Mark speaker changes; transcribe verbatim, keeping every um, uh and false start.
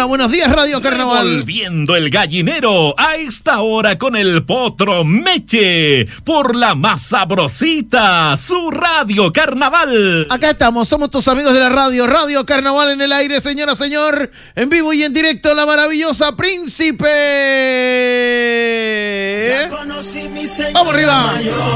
Speaker 1: Hola, buenos días, Radio Carnaval.
Speaker 2: Volviendo el gallinero a esta hora con el Potro Meche por la más sabrosita, su Radio Carnaval.
Speaker 1: Acá estamos, somos tus amigos de la radio, Radio Carnaval en el aire, señora, señor, en vivo y en directo, la maravillosa Príncipe. Vamos arriba.